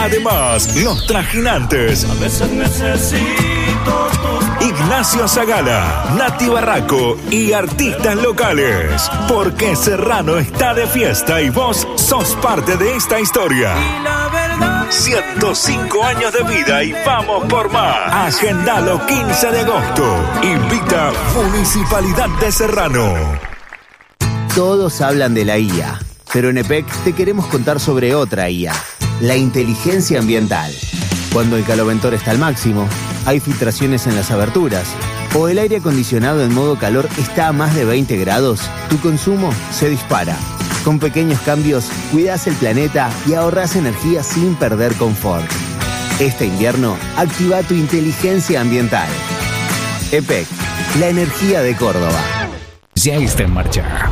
Además, los trajinantes. A veces necesito Ignacio Zagala, Nati Barraco y artistas locales. Porque Serrano está de fiesta y vos sos parte de esta historia. 105 años de vida y vamos por más. Agendalo 15 de agosto. Invita Municipalidad de Serrano. Todos hablan de la IA, pero en EPEC te queremos contar sobre otra IA, la inteligencia ambiental. Cuando el caloventor está al máximo, hay filtraciones en las aberturas, o el aire acondicionado en modo calor está a más de 20 grados, tu consumo se dispara. Con pequeños cambios, cuidás el planeta y ahorrás energía sin perder confort. Este invierno, activa tu inteligencia ambiental. EPEC, la energía de Córdoba. Ya está en marcha.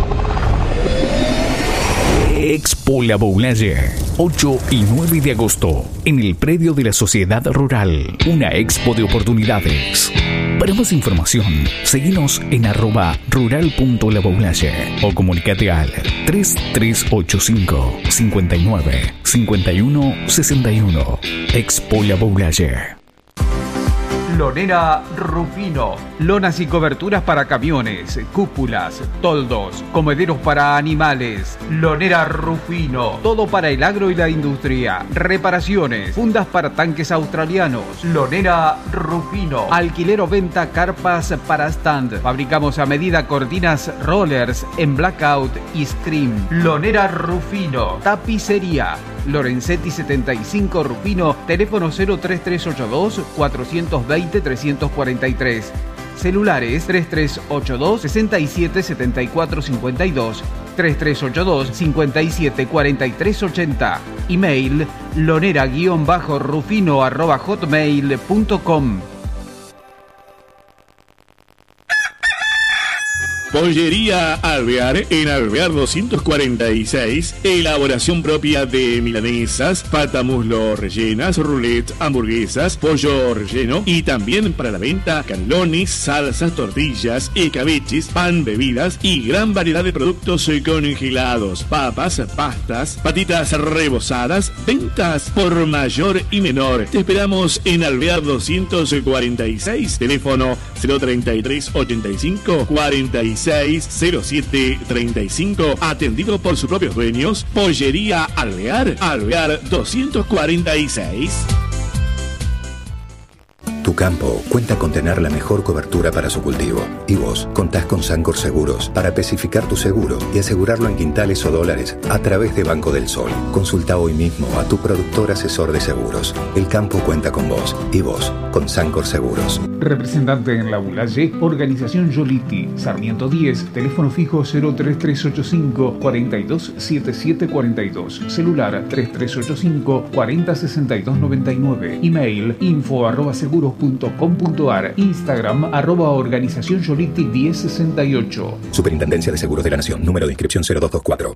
Expo La Boulaye, 8 y 9 de agosto, en el predio de la Sociedad Rural. Una expo de oportunidades. Para más información, seguinos en @rural.laboulaye o comunicate al 3385 59 51 61. Expo La Boulaye. Lonera Rufino. Lonas y coberturas para camiones, cúpulas, toldos, comederos para animales. Lonera Rufino. Todo para el agro y la industria. Reparaciones, fundas para tanques australianos. Lonera Rufino. Alquiler o venta carpas para stand. Fabricamos a medida cortinas rollers en blackout y scream. Lonera Rufino. Tapicería. Lorenzetti 75 Rufino, teléfono 03382 420 343. Celulares 3382 67 74 52, 3382 57 43 80. Email lonera-rufino@hotmail.com. Pollería Alvear, en Alvear 246, elaboración propia de milanesas, pata muslo rellenas, roulette, hamburguesas, pollo relleno y también para la venta canelones, salsas, tortillas, escabeches, pan, bebidas y gran variedad de productos congelados, papas, pastas, patitas rebozadas, ventas por mayor y menor. Te esperamos en Alvear 246, teléfono 033 85 46 0735, atendido por sus propios dueños. Pollería Alvear, Alvear 246. Tu campo cuenta con tener la mejor cobertura para su cultivo. Y vos contás con Sancor Seguros para especificar tu seguro y asegurarlo en quintales o dólares a través de Banco del Sol. Consulta hoy mismo a tu productor asesor de seguros. El campo cuenta con vos y vos con Sancor Seguros. Representante en La Boulaye, Organización Yoliti, Sarmiento 10, teléfono fijo 03385 427742, celular 3385 406299, email info@seguros.com.ar, Instagram @organización Yoliti 1068. Superintendencia de Seguros de la Nación, número de inscripción 0224.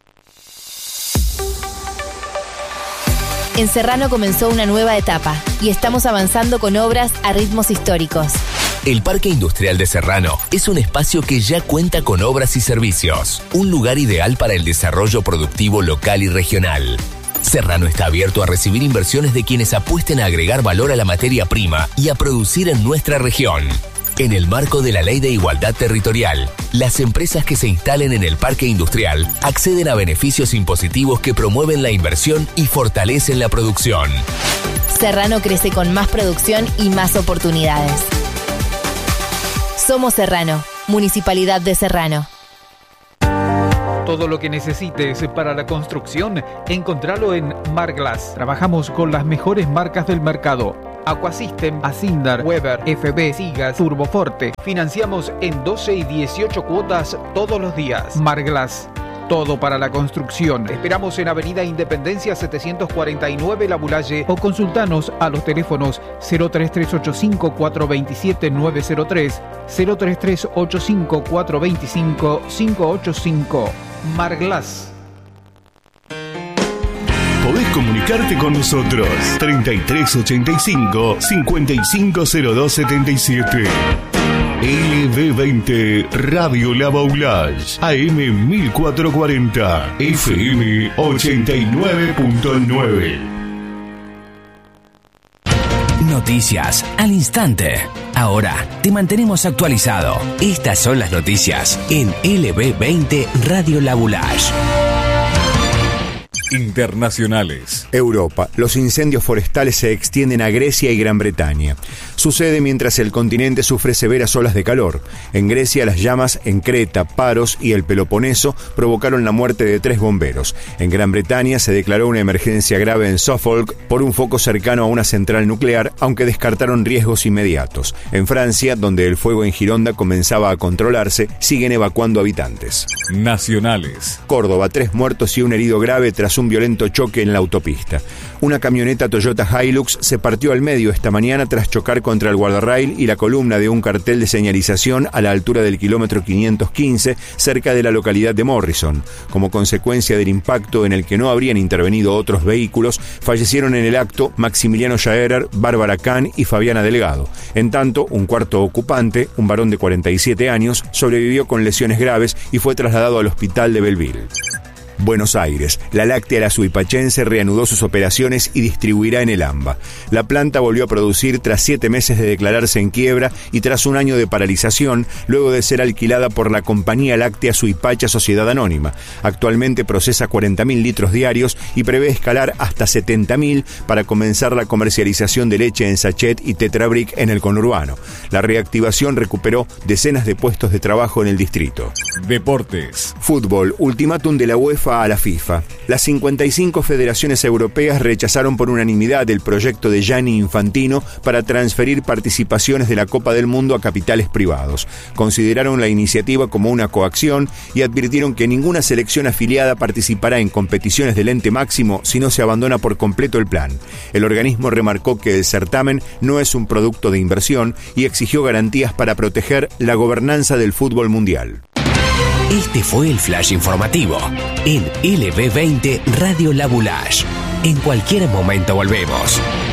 En Serrano comenzó una nueva etapa y estamos avanzando con obras a ritmos históricos. El Parque Industrial de Serrano es un espacio que ya cuenta con obras y servicios, un lugar ideal para el desarrollo productivo local y regional. Serrano está abierto a recibir inversiones de quienes apuesten a agregar valor a la materia prima y a producir en nuestra región. En el marco de la Ley de Igualdad Territorial, las empresas que se instalen en el parque industrial acceden a beneficios impositivos que promueven la inversión y fortalecen la producción. Serrano crece con más producción y más oportunidades. Somos Serrano, Municipalidad de Serrano. Todo lo que necesites para la construcción, encontralo en Marglass. Trabajamos con las mejores marcas del mercado. Aquasystem, Asindar, Weber, FB, Sigas, Turboforte. Financiamos en 12 y 18 cuotas todos los días. Marglass, todo para la construcción. Esperamos en Avenida Independencia 749 La Boulaye o consultanos a los teléfonos 03385 427 903, 03385 425 585. Marglass. Podés comunicarte con nosotros 3385 550277. LB20 Radio La Boulaye, AM 1440, FM 89.9. noticias al instante. Ahora te mantenemos actualizado. Estas son las noticias en LB20 Radio La Boulage. Internacionales. Europa. Los incendios forestales se extienden a Grecia y Gran Bretaña. Sucede mientras el continente sufre severas olas de calor. En Grecia, las llamas en Creta, Paros y el Peloponeso provocaron la muerte de 3 bomberos. En Gran Bretaña se declaró una emergencia grave en Suffolk por un foco cercano a una central nuclear, aunque descartaron riesgos inmediatos. En Francia, donde el fuego en Gironda comenzaba a controlarse, siguen evacuando habitantes. Nacionales. Córdoba, 3 muertos y un herido grave tras un violento choque en la autopista. Una camioneta Toyota Hilux se partió al medio esta mañana tras chocar contra el guardarrail y la columna de un cartel de señalización a la altura del kilómetro 515, cerca de la localidad de Morrison. Como consecuencia del impacto, en el que no habrían intervenido otros vehículos, fallecieron en el acto Maximiliano Jaerer, Bárbara Kahn y Fabiana Delgado. En tanto, un cuarto ocupante, un varón de 47 años, sobrevivió con lesiones graves y fue trasladado al hospital de Belleville. Buenos Aires. La láctea La Suipachense reanudó sus operaciones y distribuirá en el AMBA. La planta volvió a producir tras 7 meses de declararse en quiebra y tras un año de paralización, luego de ser alquilada por la compañía láctea Suipacha Sociedad Anónima. Actualmente procesa 40.000 litros diarios y prevé escalar hasta 70.000 para comenzar la comercialización de leche en sachet y tetrabric en el conurbano. La reactivación recuperó decenas de puestos de trabajo en el distrito. Deportes. Fútbol. Ultimátum de la UEFA a la FIFA. Las 55 federaciones europeas rechazaron por unanimidad el proyecto de Gianni Infantino para transferir participaciones de la Copa del Mundo a capitales privados. Consideraron la iniciativa como una coacción y advirtieron que ninguna selección afiliada participará en competiciones del ente máximo si no se abandona por completo el plan. El organismo remarcó que el certamen no es un producto de inversión y exigió garantías para proteger la gobernanza del fútbol mundial. Este fue el flash informativo en LB20 Radio La Boulage. En cualquier momento volvemos.